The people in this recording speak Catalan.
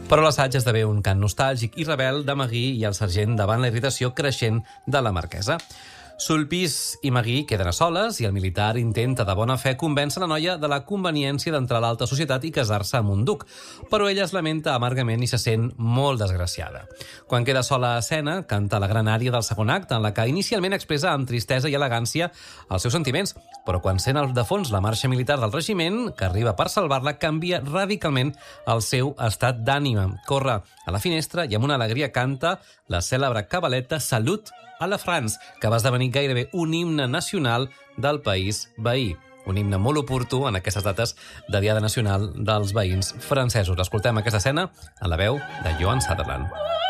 Però l'assaig esdevé un cant nostàlgic i rebel de Magui i el sergent davant la irritació creixent de la marquesa. Sulpice i Magui queden a soles i el militar intenta de bona fe convèncer la noia de la conveniència d'entrar a l'alta societat i casar-se amb un duc, però ella es lamenta amargament i se sent molt desgraciada. Quan queda sola a escena, canta la gran ària del segon acte, en la que inicialment expressa amb tristesa i elegància els seus sentiments, però quan sent de fons la marxa militar del regiment, que arriba per salvar-la, canvia radicalment el seu estat d'ànima. Corre a la finestra i amb una alegria canta la cèlebre cabaleta Salut a la France, que va esdevenir gairebé un himne nacional del país veí. Un himne molt oportú en aquestes dates de Diada Nacional dels Veïns francesos. Escoltem aquesta escena a la veu de Joan Sutherland.